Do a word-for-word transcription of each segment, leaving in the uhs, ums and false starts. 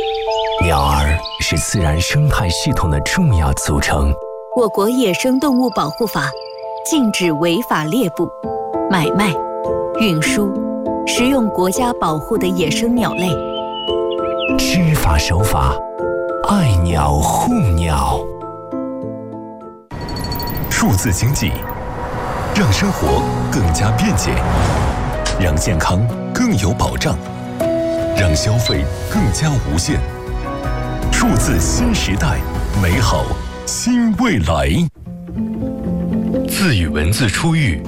鸟儿是自然生态系统的重要组成。 我国野生动物保护法禁止违法猎捕、买卖、运输、食用国家保护的野生鸟类。 知法守法，爱鸟护鸟。 数字经济让生活更加便捷，让健康更有保障，让消费更加无限。数字新时代，美好新未来。 字与文字初遇，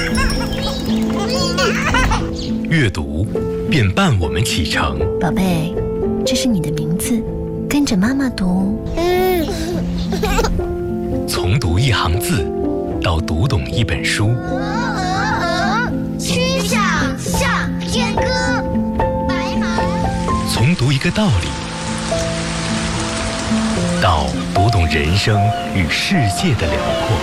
阅读便伴我们启程。 宝贝，这是你的名字，跟着妈妈读。 从读一行字到读懂一本书， 曲项向天歌，白马。 从读一个道理到读懂人生与世界的辽阔。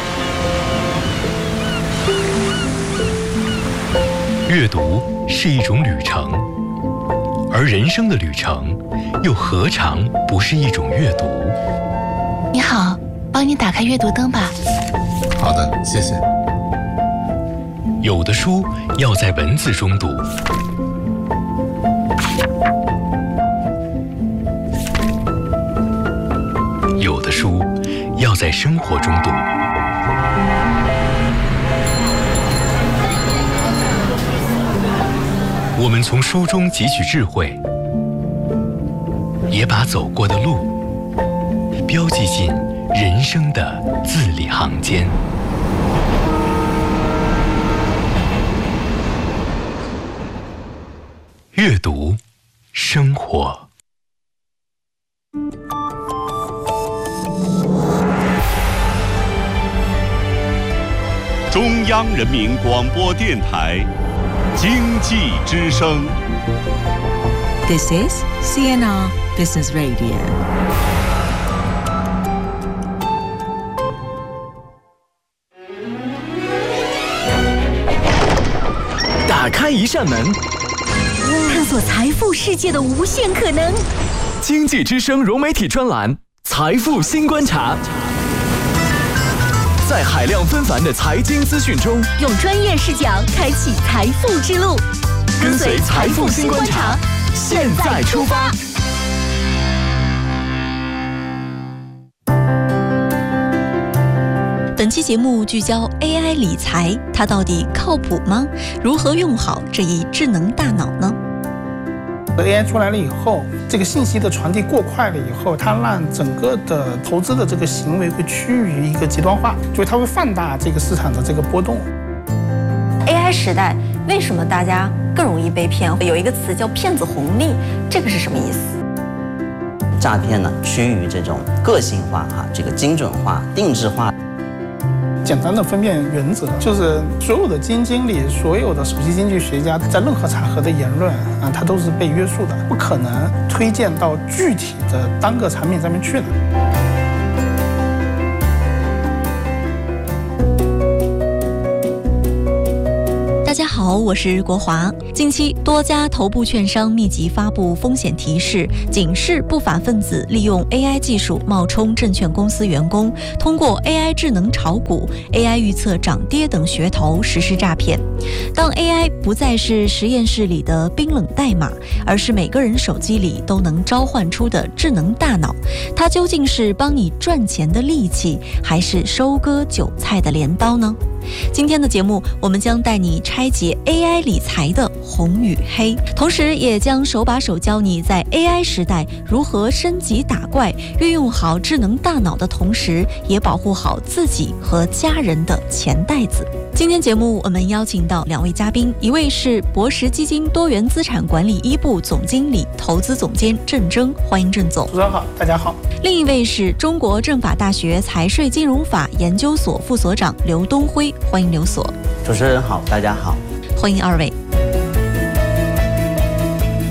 阅读是一种旅程，而人生的旅程又何尝不是一种阅读？ 你好，帮你打开阅读灯吧。 好的，谢谢。 有的书要在文字中读，有的书要在生活中读。我们从书中汲取智慧，也把走过的路标记进人生的字里行间。阅读，生活。 中央人民广播电台经济之声。 This is C N R Business Radio。 打开一扇门， 探索财富世界的无限可能。 经济之声融媒体专栏《财富新观察》，在海量纷繁的财经资讯中， 用专业视角开启财富之路。 跟随财富新观察，现在出发。 本期节目聚焦 A I 理财，它到底靠谱吗？如何用好这一智能大脑呢？ A I 出来了以后，这个信息的传递过快了以后，它让整个的投资的这个行为会趋于一个极端化，就是它会放大这个市场的这个波动。 A I 时代，为什么大家更容易被骗？有一个词叫骗子红利，这个是什么意思？ 诈骗呢，趋于这种个性化哈，这个精准化、定制化。 简单的分辨原则就是，所有的基金经理、所有的首席经济学家在任何场合的言论啊，他都是被约束的，不可能推荐到具体的单个产品上面去的。 大家好，我是国华。近期多家头部券商密集发布风险提示，警示不法分子利用 A I 技术冒充证券公司员工，通过 A I 智能炒股、A I 预测涨跌等噱头实施诈骗。当 A I 不再是实验室里的冰冷代码，而是每个人手机里都能召唤出的智能大脑，它究竟是帮你赚钱的利器，还是收割韭菜的镰刀呢？ 今天的节目，我们将带你拆解 A I 理财的红与黑，同时也将手把手教你在 A I 时代如何升级打怪，运用好智能大脑的同时，也保护好自己和家人的钱袋子。今天节目我们邀请到两位嘉宾，一位是博时基金多元资产管理一部总经理、投资总监郑铮，欢迎郑总。 主持人好，大家好。 另一位是中国政法大学财税金融法研究所副所长刘东辉。 欢迎刘所。 主持人好，大家好， 欢迎二位。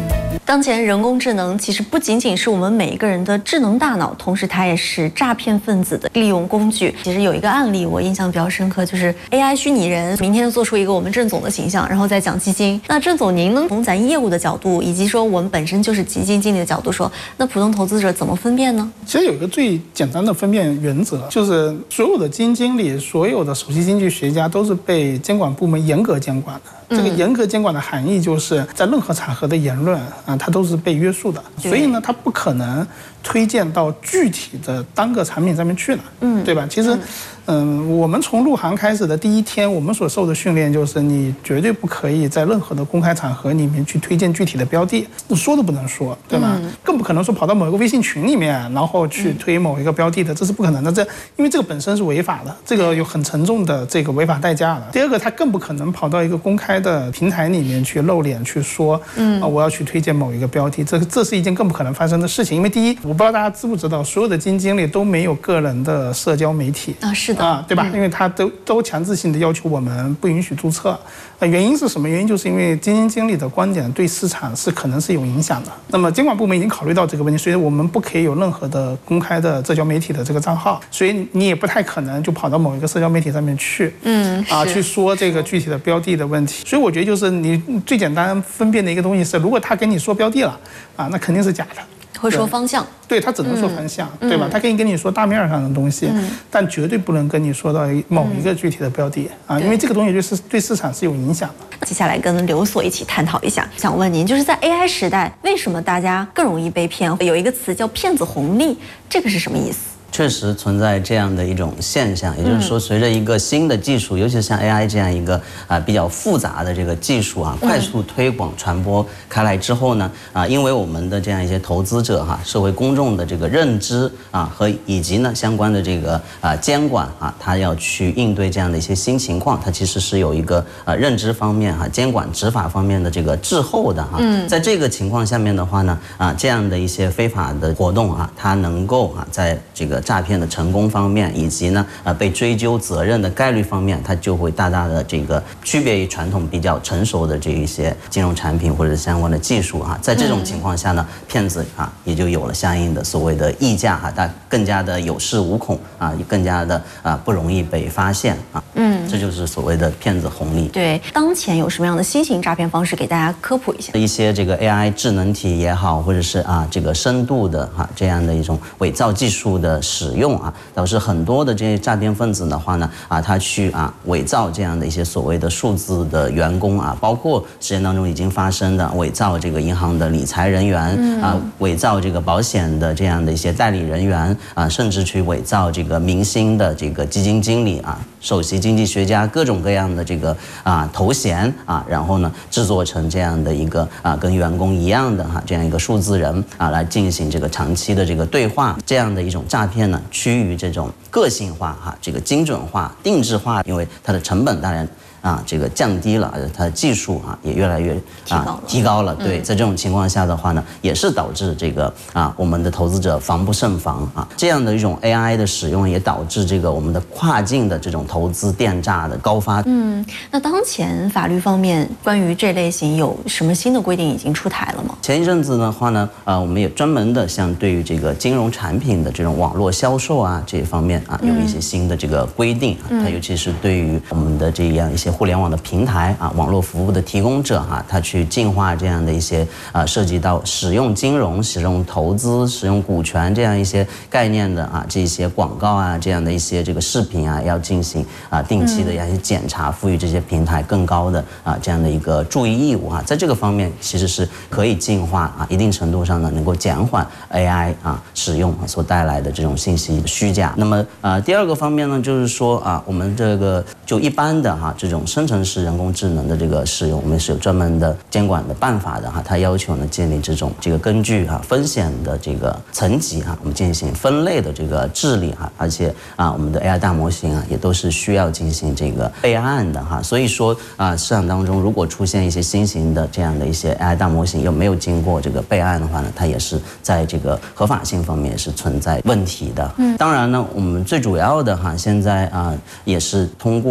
当前人工智能其实不仅仅是我们每一个人的智能大脑，同时它也是诈骗分子的利用工具。其实有一个案例我印象比较深刻，就是 A I 虚拟人明天做出一个我们郑总的形象，然后再讲基金。那郑总，您能从咱业务的角度，以及说我们本身就是基金经理的角度说，那普通投资者怎么分辨呢？ 其实有一个最简单的分辨原则，就是所有的基金经理、所有的首席经济学家都是被监管部门严格监管的。这个严格监管的含义就是在任何场合的言论啊，它都是被约束的，所以呢，它不可能推荐到具体的单个产品上面去了，嗯，对吧？其实，嗯，我们从入行开始的第一天，我们所受的训练就是，你绝对不可以在任何的公开场合里面去推荐具体的标的，说都不能说，对吧？嗯、更不可能说跑到某一个微信群里面，然后去推某一个标的的，这是不可能的。这因为这个本身是违法的，这个有很沉重的这个违法代价的。第二个，它更不可能跑到一个公开的平台里面去露脸去说，嗯，啊，我要去推荐某一个标的，这这是一件更不可能发生的事情。因为第一，我不知道大家知不知道，所有的基金经理都没有个人的社交媒体啊，是的啊，对吧？嗯、因为他都都强制性的要求我们不允许注册。呃，原因是什么？原因就是因为基金经理的观点对市场是可能是有影响的。那么监管部门已经考虑到这个问题，所以我们不可以有任何的公开的社交媒体的这个账号，所以你也不太可能就跑到某一个社交媒体上面去，嗯，啊，去说这个具体的标的的问题。所以我觉得就是你最简单分辨的一个东西是，如果他跟你说标的了，啊，那肯定是假的。 会说方向， 对，他只能说方向，嗯、对吧？他可以跟你说大面上的东西，嗯、但绝对不能跟你说到某一个具体的标的、嗯、啊，因为这个东西对市对市场是有影响的。 接下来跟刘所一起探讨一下，想问您，就是在 A I 时代，为什么大家更容易被骗？有一个词叫骗子红利，这个是什么意思？ 确实存在这样的一种现象，也就是说，随着一个新的技术，尤其是像 A I 这样一个啊比较复杂的这个技术啊，快速推广传播开来之后呢，啊，因为我们的这样一些投资者哈、社会公众的这个认知啊和以及呢相关的这个啊监管啊，它要去应对这样的一些新情况，它其实是有一个呃认知方面哈、监管执法方面的这个滞后的哈。嗯，在这个情况下面的话呢，啊，这样的一些非法的活动啊，它能够啊在这个诈骗的成功方面，以及呢，呃，被追究责任的概率方面，它就会大大的这个区别于传统比较成熟的这一些金融产品或者相关的技术哈、啊。在这种情况下呢，骗子啊也就有了相应的所谓的溢价哈，它更加的有恃无恐啊，也更加的啊不容易被发现啊。嗯，这就是所谓的骗子红利。 对，当前有什么样的新型诈骗方式，给大家科普一下？ 一些这个 A I 智能体也好，或者是啊这个深度的哈、啊、这样的一种伪造技术的使用。啊，导致很多的这些诈骗分子的话呢，啊，他去啊伪造这样的一些所谓的数字的员工啊，包括实践当中已经发生的伪造这个银行的理财人员啊，伪造这个保险的这样的一些代理人员啊，甚至去伪造这个明星的这个基金经理啊、首席经济学家各种各样的这个啊头衔啊，然后呢制作成这样的一个啊跟员工一样的哈、啊、这样一个数字人啊，来进行这个长期的这个对话，这样的一种诈骗呢。趋于这种个性化哈，这个精准化、定制化，因为它的成本当然啊这个降低了，它的技术啊也越来越啊提高了。对，在这种情况下的话呢，也是导致这个啊我们的投资者防不胜防啊。这样的一种 A I 的使用，也导致这个我们的跨境的这种投资电诈的高发。 嗯，那当前法律方面关于这类型有什么新的规定已经出台了吗？ 前一阵子的话呢，呃，我们也专门的像对于这个金融产品的这种网络销售啊这一方面啊，有一些新的这个规定啊，它尤其是对于我们的这样一些互联网的平台啊，网络服务的提供者哈、啊，它去净化这样的一些啊，涉及到使用金融、使用投资、使用股权这样一些概念的啊，这些广告啊，这样的一些这个视频啊，要进行啊定期的一些检查，赋予这些平台更高的啊这样的一个注意义务啊，在这个方面其实是可以净化啊，一定程度上呢能够减缓 A I 啊使用所带来的这种信息虚假。那么呃第二个方面呢，就是说啊，我们这个就一般的哈、啊、这种生成式人工智能的这个使用，我们是有专门的监管的办法的哈、啊，它要求呢建立这种这个根据哈、啊、风险的这个层级哈、啊，我们进行分类的这个治理哈、啊，而且啊我们的 A I 大模型啊也都是需要进行这个备案的哈、啊，所以说啊市场当中如果出现一些新型的这样的一些 A I 大模型又没有经过这个备案的话呢，它也是在这个合法性方面是存在问题的。嗯，当然呢，我们最主要的哈，现在啊也是通过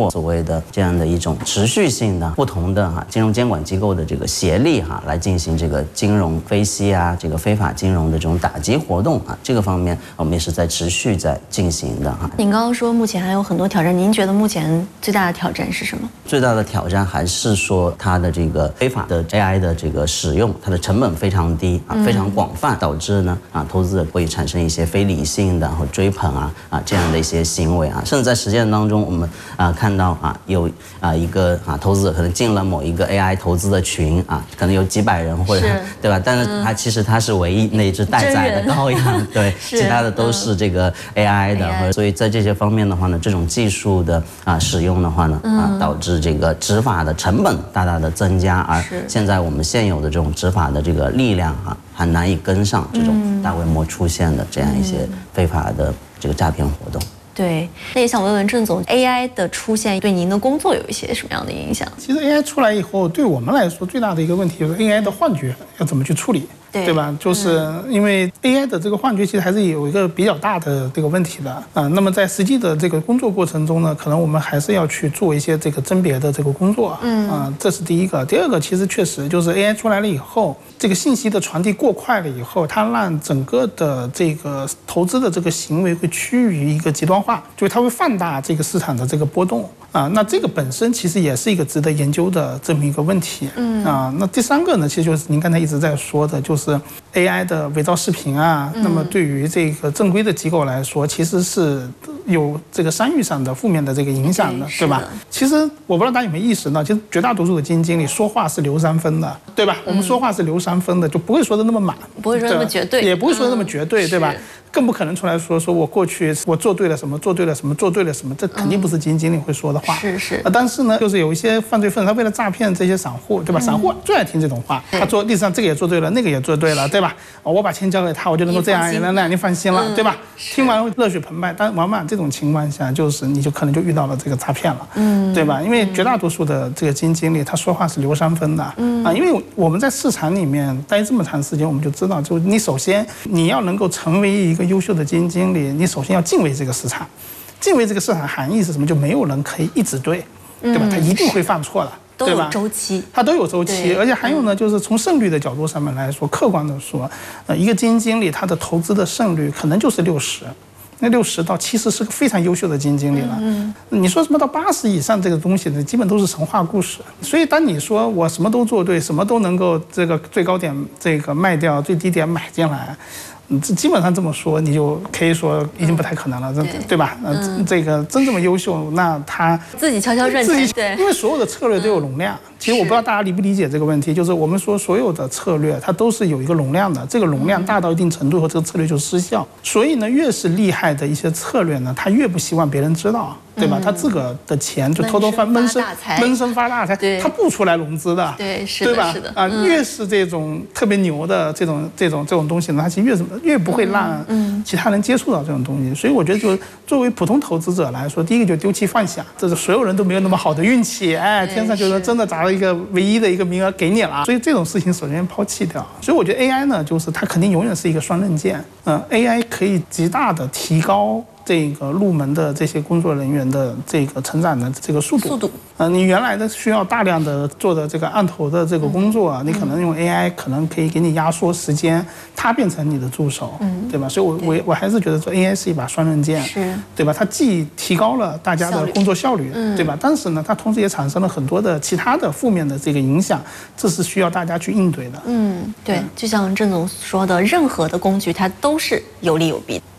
所谓的这样的一种持续性的不同的哈金融监管机构的这个协力哈，来进行这个金融分析啊，这个非法金融的这种打击活动啊，这个方面我们也是在持续在进行的哈。 您刚刚说目前还有很多挑战，您觉得目前最大的挑战是什么？ 最大的挑战还是说它的这个非法的 A I 的这个使用，它的成本非常低啊，非常广泛，导致呢啊投资者会产生一些非理性的或追捧啊啊这样的一些行为啊，甚至在实践当中，我们啊看到啊有啊一个啊投资者可能进了某一个 A I 投资的群啊，可能有几百人或者对吧？但是他其实他是唯一那只待宰的羔羊，对，其他的都是这个 A I 的，所以在这些方面的话呢，这种技术的啊使用的话呢啊，导致这个执法的成本大大的增加，而现在我们现有的这种执法的这个力量啊，还难以跟上这种大规模出现的这样一些非法的这个诈骗活动。 对，那也想问问郑总 ，A I 的出现对您的工作有一些什么样的影响？ 其实 A I 出来以后，对我们来说最大的一个问题就是 A I 的幻觉要怎么去处理。对, 对吧？就是因为 A I 的这个幻觉其实还是有一个比较大的这个问题的啊。那么在实际的这个工作过程中呢，可能我们还是要去做一些这个甄别的这个工作。嗯啊，这是第一个。第二个，其实确实就是 A I 出来了以后，这个信息的传递过快了以后，它让整个的这个投资的这个行为会趋于一个极端化，就是它会放大这个市场的这个波动。啊，那这个本身其实也是一个值得研究的这么一个问题。嗯啊，那第三个呢，其实就是您刚才一直在说的，就是 A I 的伪造视频啊。那么对于这个正规的机构来说，其实是有这个商誉上的负面的这个影响的，对吧？其实我不知道大家有没有意识到，其实绝大多数的基金经理说话是留三分的，对吧？我们说话是留三分的，就不会说的那么满， 不会说那么绝对， 也不会说的那么绝对，对吧？更不可能出来说说我过去我做对了什么，做对了什么，做对了什么，这肯定不是基金经理会说的话。 是是。 但是呢，就是有一些犯罪分子，他为了诈骗这些散户，对吧？散户最爱听这种话，他做历史上这个也做对了，那个也做对了，对吧？我把钱交给他，我就能够这样那样，你放心了，对吧？听完热血澎湃，但往往这种情况下，就是你就可能就遇到了这个诈骗了，嗯，对吧？因为绝大多数的这个基金经理，他说话是留三分的，嗯啊，因为我们在市场里面待这么长时间，我们就知道，就你首先你要能够成为一个优秀的基金经理。经理，你首先要敬畏这个市场，敬畏这个市场含义是什么？就没有人可以一直对，对吧？他一定会犯错的，对吧？ 周期， 它都有周期，而且还有呢，就是从胜率的角度上面来说，客观的说，呃，一个基金经理他的投资的胜率可能就是六十。那六十到七十是个非常优秀的基金经理了。嗯，你说什么到八十以上这个东西呢，基本都是神话故事。所以当你说我什么都做对，什么都能够这个最高点这个卖掉，最低点买进来。这基本上这么说，你就可以说已经不太可能了，对, 对吧？嗯，这个真这么优秀，那他自己悄悄赚钱，对， 因为所有的策略都有容量。其实我不知道大家理不理解这个问题，就是我们说所有的策略它都是有一个容量的，这个容量大到一定程度后，这个策略就失效。所以呢，越是厉害的一些策略呢，他越不希望别人知道。对吧？他自个的钱就偷偷发闷声闷声发大财，他不出来融资的， 对，是的，对吧？啊，越是这种特别牛的这种这种这种东西呢，它其实越什么越不会让其他人接触到这种东西。所以我觉得，就作为普通投资者来说，第一个就丢弃幻想，这是所有人都没有那么好的运气，哎，天上就是真的砸了一个唯一的一个名额给你了，所以这种事情首先抛弃掉。所以我觉得 A I 呢，就是它肯定永远是一个双刃剑，嗯 ，A I 可以极大的提高这个入门的这些工作人员的这个成长的这个速度， 速度， 呃，你原来的需要大量的做的这个案头的这个工作，嗯、你可能用 A I 可能可以给你压缩时间，它变成你的助手，嗯，对吧？所以我我我还是觉得说 A I 是一把双刃剑， 是， 对吧？它既提高了大家的工作效率，嗯、对吧？但是呢，它同时也产生了很多的其他的负面的这个影响，这是需要大家去应对的。 嗯，对，嗯、就像郑总说的，任何的工具它都是有利有弊的。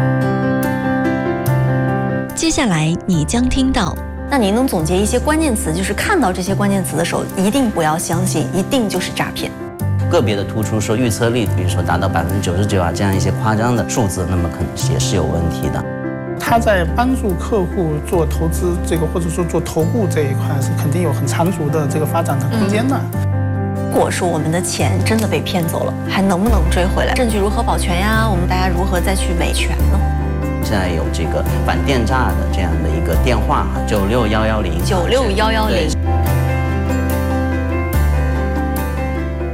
接下来你将听到， 那您能总结一些关键词，就是看到这些关键词的时候，一定不要相信，一定就是诈骗。 个别的突出说预测力，比如说达到百分之九十九啊这样一些夸张的数字，那么可能也是有问题的。 他在帮助客户做投资这个，或者说做投顾这一块，是肯定有很长足的这个发展的空间的。 嗯、如果说我们的钱真的被骗走了，还能不能追回来？证据如何保全呀？我们大家如何再去维权呢？ 现在有这个反电诈的这样的一个电话，九六幺幺零， 九六幺幺零。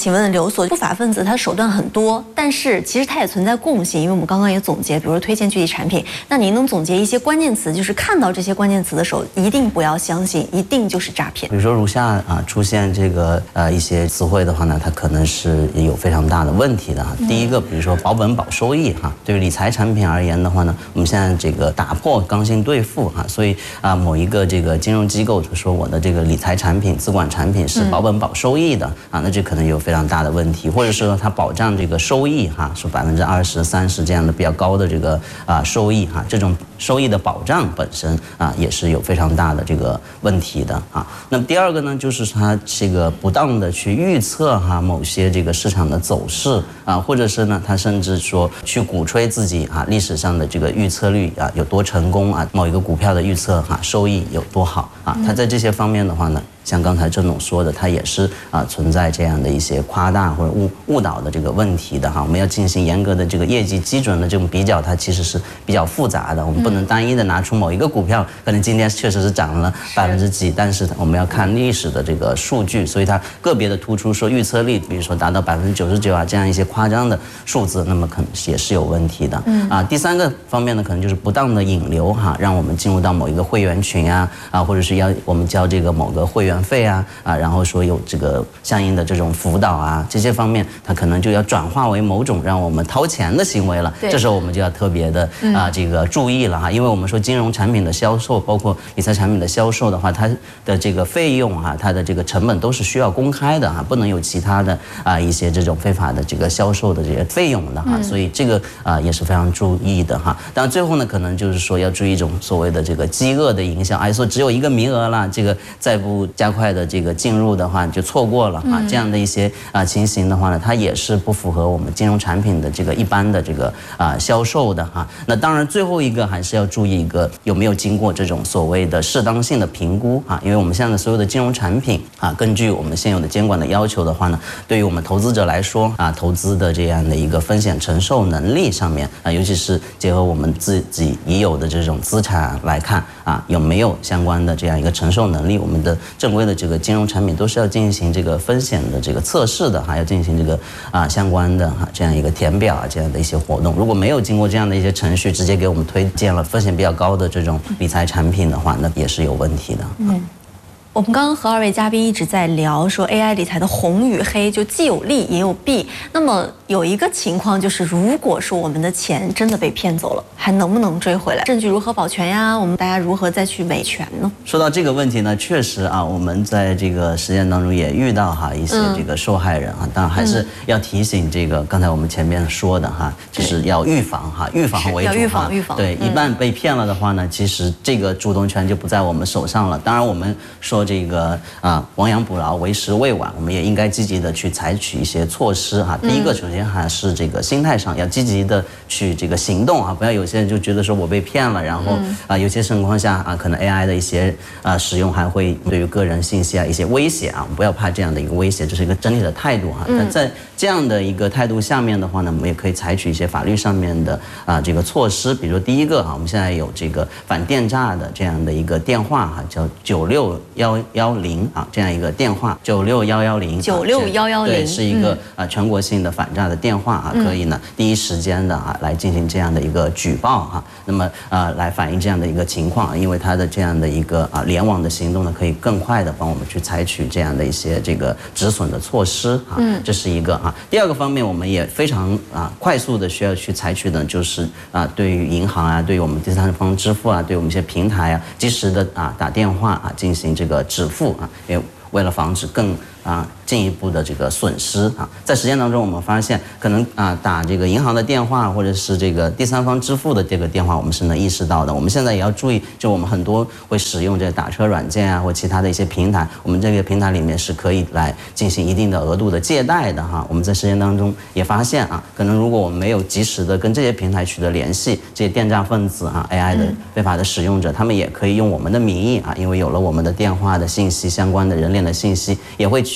请问刘所，不法分子他手段很多，但是其实它也存在共性，因为我们刚刚也总结，比如说推荐具体产品，那您能总结一些关键词，就是看到这些关键词的时候，一定不要相信，一定就是诈骗。 比如说如下啊出现这个呃一些词汇的话呢，它可能是有非常大的问题的哈。嗯、第一个，比如说保本保收益哈，对于理财产品而言的话呢，我们现在这个打破刚性兑付哈，所以啊某一个这个金融机构就说我的这个理财产品、资管产品是保本保收益的、嗯、啊，那这可能有非常大的问题，或者说它保障这个收益哈，是百分之二十、三十这样的比较高的这个啊收益哈，这种收益的保障本身啊也是有非常大的这个问题的啊。那么第二个呢，就是它这个不当的去预测哈某些这个市场的走势啊，或者是呢，它甚至说去鼓吹自己啊历史上的这个预测率啊有多成功啊，某一个股票的预测哈收益有多好啊，它在这些方面的话呢，像刚才郑总说的，它也是啊存在这样的一些夸大或者误误导的这个问题的哈。我们要进行严格的这个业绩基准的这种比较，它其实是比较复杂的。我们不能单一的拿出某一个股票，可能今天确实是涨了百分之几，但是我们要看历史的这个数据，所以它个别的突出说预测力，比如说达到百分之九十九啊这样一些夸张的数字，那么可能也是有问题的。嗯啊，第三个方面呢，可能就是不当的引流哈，让我们进入到某一个会员群啊啊，或者是要我们交这个某个会员费啊啊，然后说有这个相应的这种辅导啊，这些方面它可能就要转化为某种让我们掏钱的行为了。这时候我们就要特别的啊这个注意了哈，因为我们说金融产品的销售，包括理财产品的销售的话，它的这个费用哈，它的这个成本都是需要公开的哈，不能有其他的啊一些这种非法的这个销售的这些费用的哈，所以这个啊也是非常注意的哈。当然最后呢，可能就是说要注意一种所谓的这个饥饿的营销，哎说只有一个名额了，这个再不加快的这个进入的话就错过了啊，这样的一些啊情形的话呢，它也是不符合我们金融产品的这个一般的这个啊销售的哈。那当然最后一个还是要注意一个有没有经过这种所谓的适当性的评估啊，因为我们现在所有的金融产品啊，根据我们现有的监管的要求的话呢，对于我们投资者来说啊，投资的这样的一个风险承受能力上面啊，尤其是结合我们自己已有的这种资产来看啊，有没有相关的这样一个承受能力，我们的正规的这个金融产品都是要进行这个风险的这个测试的，还要进行这个啊相关的哈这样一个填表啊这样的一些活动。如果没有经过这样的一些程序，直接给我们推荐了风险比较高的这种理财产品的话，那也是有问题的。嗯。 我们刚刚和二位嘉宾一直在聊说 A I 理财的红与黑，就既有利也有弊。那么有一个情况就是，如果说我们的钱真的被骗走了，还能不能追回来？证据如何保全呀？我们大家如何再去维权呢？ 说到这个问题呢，确实啊，我们在这个实践当中也遇到哈一些这个受害人啊，当然还是要提醒这个刚才我们前面说的哈，就是要预防哈，预防为主哈。 要预防预防。 对，一旦被骗了的话呢，其实这个主动权就不在我们手上了。当然我们说。这个啊，亡羊补牢，为时未晚，我们也应该积极的去采取一些措施哈。第一个，首先还是这个心态上要积极的去这个行动啊，不要有些人就觉得说我被骗了，然后啊，有些情况下啊，可能 A I 的一些啊使用还会对于个人信息啊一些威胁啊，我们不要怕这样的一个威胁，这是一个整体的态度哈。那在这样的一个态度下面的话呢，我们也可以采取一些法律上面的啊这个措施，比如第一个啊，我们现在有这个反电诈的这样的一个电话哈，叫九六幺幺零啊，这样一个电话九六幺幺零， 九六幺幺零， 对，是一个啊全国性的反诈的电话啊，可以呢第一时间的啊来进行这样的一个举报哈，那么啊来反映这样的一个情况，因为它的这样的一个啊联网的行动呢，可以更快的帮我们去采取这样的一些这个止损的措施啊，这是一个啊。第二个方面，我们也非常啊快速的需要去采取的就是啊对于银行啊，对于我们第三方支付啊，对于我们一些平台啊，及时的啊打电话啊进行这个止付啊，因为为了防止更啊进一步的这个损失啊，在实践当中我们发现，可能啊打这个银行的电话或者是这个第三方支付的这个电话，我们是能意识到的。我们现在也要注意，就我们很多会使用这个打车软件啊，或其他的一些平台，我们这个平台里面是可以来进行一定的额度的借贷的哈。我们在实践当中也发现啊，可能如果我们没有及时的跟这些平台取得联系，这些电诈分子啊 A I 的非法的使用者，他们也可以用我们的名义啊，因为有了我们的电话的信息、相关的人脸的信息，也会去进行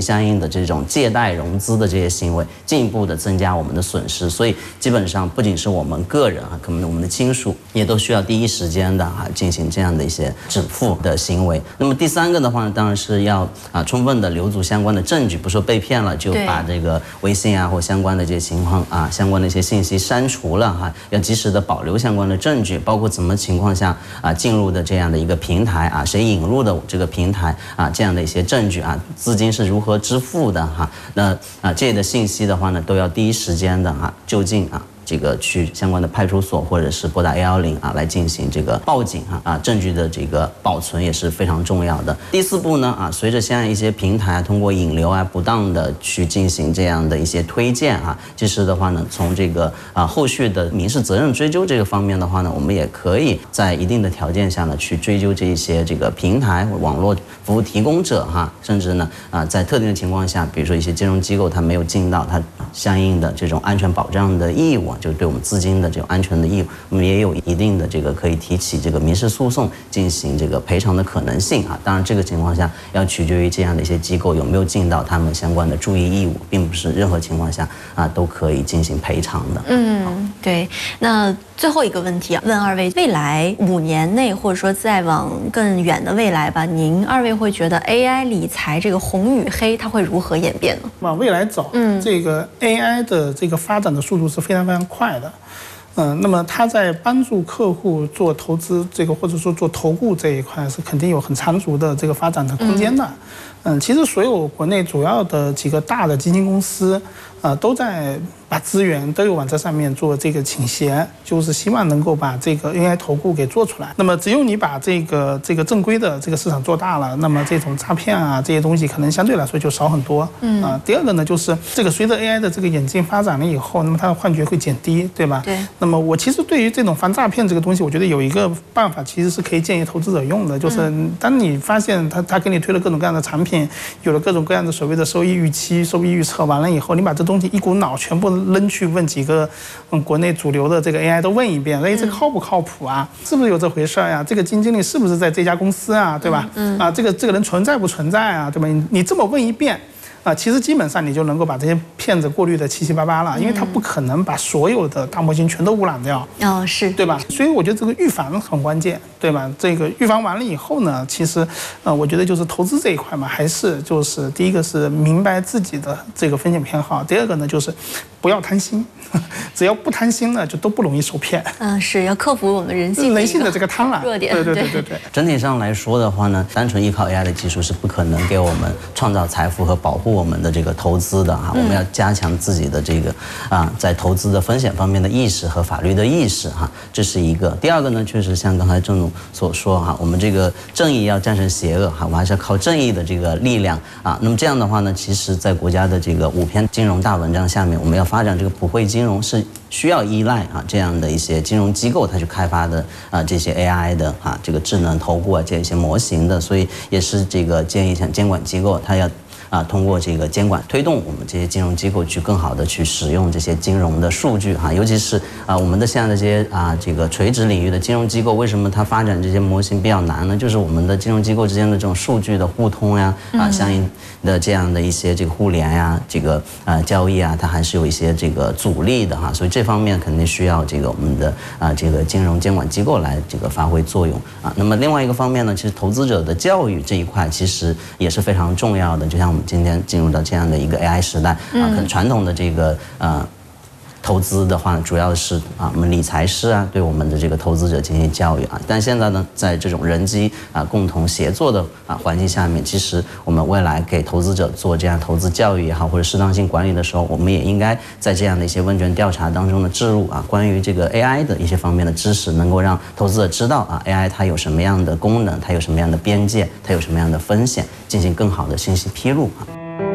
行相应的这种借贷融资的这些行为，进一步的增加我们的损失。所以基本上不仅是我们个人啊，可能我们的亲属也都需要第一时间的啊进行这样的一些止付的行为。那么第三个的话呢，当然是要啊充分的留足相关的证据，不说被骗了就把这个微信啊或相关的这些情况啊相关的一些信息删除了哈，要及时的保留相关的证据，包括怎么情况下啊进入的这样的一个平台啊，谁引入的这个平台啊这样的一些证据啊，资金是如何支付的哈，那啊这类的信息的话呢，都要第一时间的哈就近啊。这个去相关的派出所或者是拨打一一零啊来进行这个报警啊啊证据的这个保存也是非常重要的。第四步呢啊，随着现在一些平台通过引流啊不当的去进行这样的一些推荐啊，其实的话呢，从这个啊后续的民事责任追究这个方面的话呢，我们也可以在一定的条件下呢去追究这一些这个平台网络服务提供者哈，甚至呢啊在特定的情况下，比如说一些金融机构它没有尽到它相应的这种安全保障的义务，就对我们资金的这种安全的义务，我们也有一定的这个可以提起这个民事诉讼进行这个赔偿的可能性啊。当然，这个情况下要取决于这样的一些机构有没有尽到他们相关的注意义务，并不是任何情况下啊都可以进行赔偿的。 嗯，对。那最后一个问题啊，问二位，未来五年内，或者说再往更远的未来吧，您二位会觉得 A I 理财这个红与黑它会如何演变呢？ 往未来走，嗯，这个 A I 的这个发展的速度是非常非常快的。嗯，那么它在帮助客户做投资这个或者说做投顾这一块是肯定有很长足的这个发展的空间的。嗯，其实所有国内主要的几个大的基金公司，呃，都在把资源都有往这上面做这个倾斜，就是希望能够把这个 A I 投顾给做出来。那么只有你把这个这个正规的这个市场做大了，那么这种诈骗啊这些东西可能相对来说就少很多。嗯啊，第二个呢就是这个随着 A I 的这个演进发展了以后，那么它的幻觉会减低，对吧？对。那么我其实对于这种防诈骗这个东西，我觉得有一个办法其实是可以建议投资者用的，就是当你发现他他给你推了各种各样的产品，有了各种各样的所谓的收益预期、收益预测，完了以后，你把这东西一股脑全部扔去问几个嗯国内主流的这个 A I 都问一遍，哎，这靠不靠谱啊？是不是有这回事呀？这个基金经理是不是在这家公司啊？对吧？嗯啊，这个这个人存在不存在啊？对吧？你你这么问一遍。啊，其实基本上你就能够把这些骗子过滤的七七八八了，因为他不可能把所有的大模型全都污染掉。哦，是，对吧？所以我觉得这个预防很关键，对吧？这个预防完了以后呢，其实，呃，我觉得就是投资这一块嘛，还是就是第一个是明白自己的这个风险偏好，第二个呢就是不要贪心，只要不贪心呢，就都不容易受骗。嗯，是要克服我们人性人性的这个贪婪弱点。对对对对对。 整体上来说的话呢，单纯依靠 A I 的技术是不可能给我们创造财富和保护我们的这个投资的哈，我们要加强自己的这个啊，在投资的风险方面的意识和法律的意识哈，这是一个。第二个呢，确实像刚才郑总所说哈，我们这个正义要战胜邪恶哈，我们还是要靠正义的这个力量啊。那么这样的话呢，其实在国家的这个五篇金融大文章下面，我们要发展这个普惠金融是需要依赖啊这样的一些金融机构它去开发的啊这些 A I 的啊这个智能投顾啊这一些模型的，所以也是这个建议像监管机构它要。啊，通过这个监管推动我们这些金融机构去更好的去使用这些金融的数据哈，尤其是啊我们的现在的这些啊这个垂直领域的金融机构，为什么它发展这些模型比较难呢？就是我们的金融机构之间的这种数据的互通呀，啊相应的这样的一些这个互联呀，这个啊交易啊，它还是有一些这个阻力的哈，所以这方面肯定需要这个我们的啊这个金融监管机构来这个发挥作用啊。那么另外一个方面呢，其实投资者的教育这一块其实也是非常重要的，就像我们今天进入到这样的一个 A I 时代啊，可能传统的这个呃投资的话，主要是啊我们理财师啊对我们的这个投资者进行教育啊，但现在呢，在这种人机啊共同协作的啊环境下面，其实我们未来给投资者做这样投资教育也好，或者适当性管理的时候，我们也应该在这样的一些问卷调查当中的置入啊关于这个 A I 的一些方面的知识，能够让投资者知道啊 A I 它有什么样的功能，它有什么样的边界，它有什么样的风险，进行更好的信息披露啊。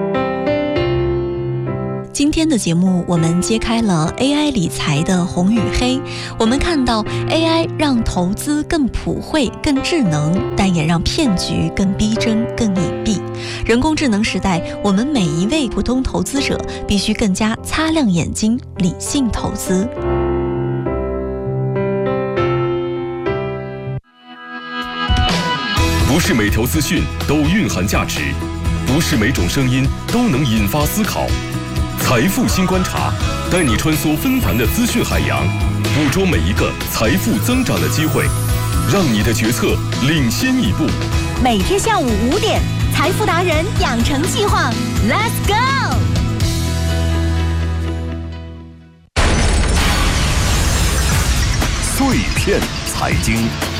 今天的节目，我们揭开了 A I 理财的红与黑。我们看到 A I 让投资更普惠、更智能，但也让骗局更逼真、更隐蔽。人工智能时代，我们每一位普通投资者必须更加擦亮眼睛，理性投资。 不是每条资讯都蕴含价值， 不是每种声音都能引发思考。财富新观察，带你穿梭纷繁的资讯海洋，捕捉每一个财富增长的机会，让你的决策领先一步。 每天下午五点，财富达人养成计划 ，Let's go！ 碎片财经，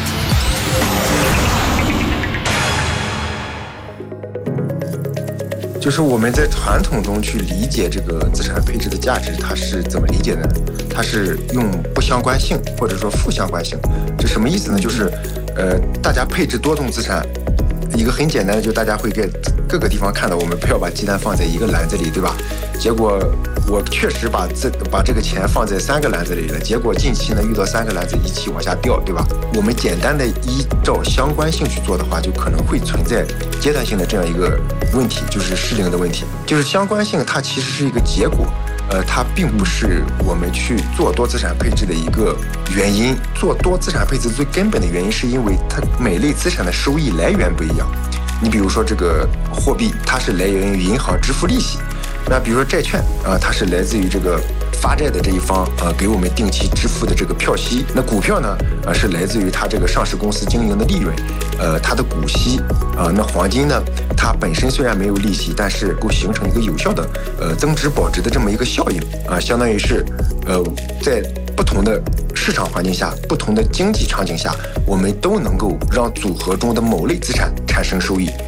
就是我们在传统中去理解这个资产配置的价值，它是怎么理解的呢？它是用不相关性或者说负相关性，这什么意思呢？就是，呃，大家配置多种资产，一个很简单的，就大家会给各个地方看到，我们不要把鸡蛋放在一个篮子里，对吧？结果我确实把这把这个钱放在三个篮子里了，结果近期呢遇到三个篮子一起往下掉，对吧？我们简单的依照相关性去做的话，就可能会存在阶段性的这样一个问题，就是失灵的问题。就是相关性它其实是一个结果，呃，它并不是我们去做多资产配置的一个原因。做多资产配置最根本的原因是因为它每类资产的收益来源不一样。你比如说这个货币，它是来源于银行支付利息。那比如说债券啊、呃，它是来自于这个发债的这一方啊、呃，给我们定期支付的这个票息。那股票呢，呃，是来自于它这个上市公司经营的利润，呃，它的股息啊、呃。那黄金呢，它本身虽然没有利息，但是够形成一个有效的呃增值保值的这么一个效应啊、呃，相当于是呃在不同的市场环境下、不同的经济场景下，我们都能够让组合中的某类资产产生收益。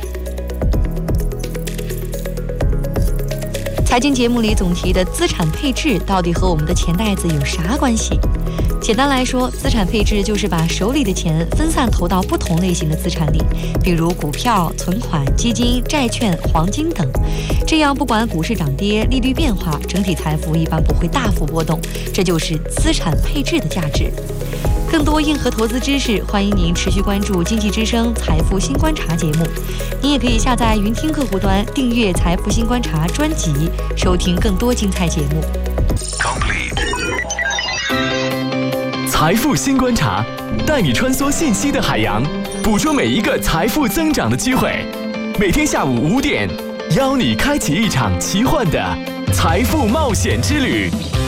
财经节目里总提的资产配置到底和我们的钱袋子有啥关系？简单来说，资产配置就是把手里的钱分散投到不同类型的资产里，比如股票、存款、基金、债券、黄金等。这样不管股市涨跌、利率变化，整体财富一般不会大幅波动，这就是资产配置的价值。更多硬核投资知识，欢迎您持续关注经济之声财富新观察节目。您也可以下载云听客户端订阅财富新观察专辑，收听更多精彩节目。 财富新观察，带你穿梭信息的海洋，捕捉每一个财富增长的机会。每天下午五点，邀你开启一场奇幻的财富冒险之旅。